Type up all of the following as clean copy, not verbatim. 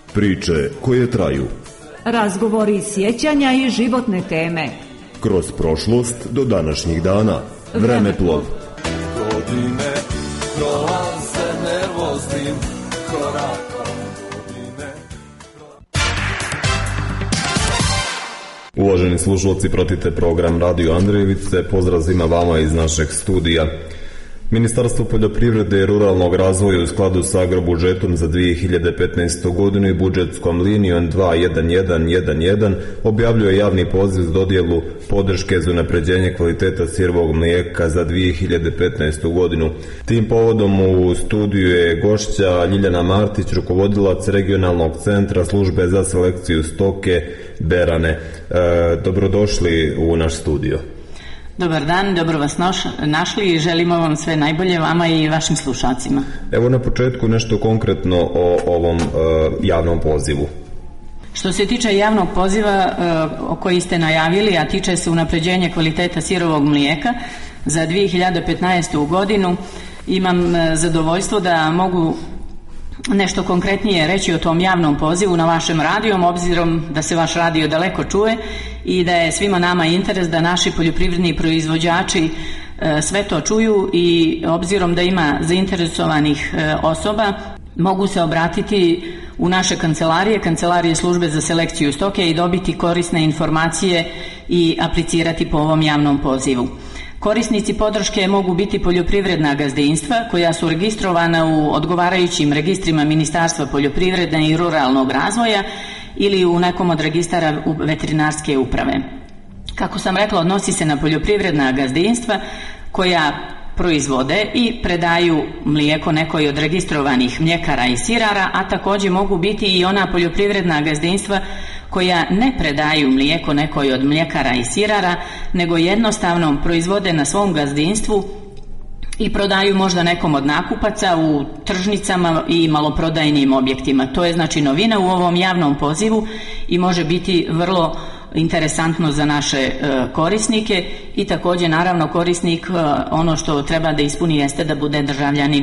Priče koje traju. Razgovori, sjećanja i životne teme. Kroz prošlost do današnjih dana. Vremeplov. Godine prolaze nervoznim korakom. Uvaženi slušalci, pratite program Radio Andrejevice. Pozdrav svima vama iz našeg studija. Ministarstvo poljoprivrede i ruralnog razvoja u skladu sa agrobudžetom za 2015. godinu i budžetskom linijom 21111 objavljuje javni poziv za dodjelu podrške za unapređenje kvaliteta sirovog mlijeka za 2015. godinu. Tim povodom u studiju je gošća Ljiljana Martić, rukovodilac regionalnog centra službe za selekciju stoke Berane. Dobrodošli u naš studio. Dobar dan, dobro vas našli i želimo vam sve najbolje, vama i vašim slušalcima. Evo na početku nešto konkretno o ovom javnom pozivu. Što se tiče javnog poziva koji ste najavili, a tiče se unapređenja kvaliteta sirovog mlijeka za 2015. godinu, imam zadovoljstvo da mogu nešto konkretnije reći o tom javnom pozivu na vašem radiju, obzirom da se vaš radio daleko čuje i da je svima nama interes da naši poljoprivredni proizvođači sve to čuju, i obzirom da ima zainteresovanih osoba, mogu se obratiti u naše kancelarije službe za selekciju stoke i dobiti korisne informacije i aplicirati po ovom javnom pozivu. Korisnici podrške mogu biti poljoprivredna gazdinstva koja su registrovana u odgovarajućim registrima Ministarstva poljoprivrede i ruralnog razvoja ili u nekom od registara veterinarske uprave. Kako sam rekla, odnosi se na poljoprivredna gazdinstva koja proizvode i predaju mlijeko nekoj od registrovanih mljekara i sirara, a također mogu biti i ona poljoprivredna gazdinstva koja ne predaju mlijeko nekoj od mljekara i sirara, nego jednostavno proizvode na svom gazdinstvu i prodaju možda nekom od nakupaca u tržnicama i maloprodajnim objektima. To je znači novina u ovom javnom pozivu i može biti vrlo interesantno za naše korisnike, i također naravno korisnik ono što treba da ispuni jeste da bude državljanin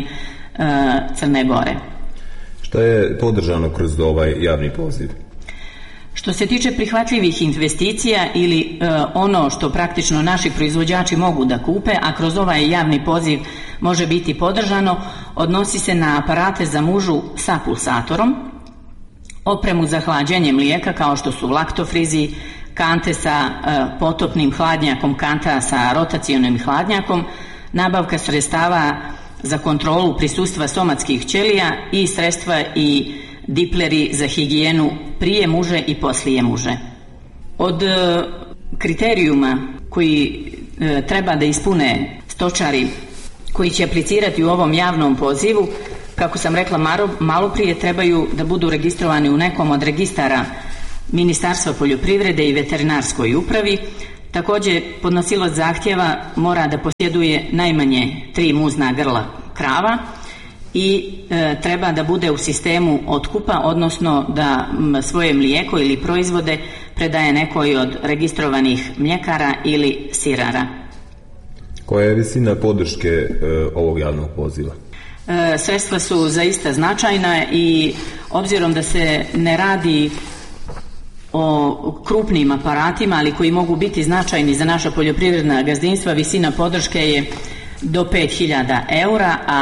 Crne Gore. Šta je podržano kroz ovaj javni poziv? Što se tiče prihvatljivih investicija ili ono što praktično naši proizvođači mogu da kupe, a kroz ovaj javni poziv može biti podržano, odnosi se na aparate za mužu sa pulsatorom, opremu za hlađenje mlijeka kao što su laktofrizi, kante sa potopnim hladnjakom, kanta sa rotacionim hladnjakom, nabavka sredstava za kontrolu prisustva stomatskih ćelija i sredstva i dipleri za higijenu prije muže i poslije muže. Od kriterijuma koji treba da ispune stočari koji će aplicirati u ovom javnom pozivu, kako sam rekla malo prije, trebaju da budu registrovani u nekom od registara Ministarstva poljoprivrede i veterinarskoj upravi. Također podnosilac zahtjeva mora da posjeduje najmanje 3 muzna grla krava i treba da bude u sistemu otkupa, odnosno da svoje mlijeko ili proizvode predaje nekoj od registrovanih mljekara ili sirara. Koja je visina podrške ovog javnog poziva? Sredstva su zaista značajna i obzirom da se ne radi o krupnim aparatima, ali koji mogu biti značajni za naša poljoprivredna gazdinstva, visina podrške je do 5.000 eura, a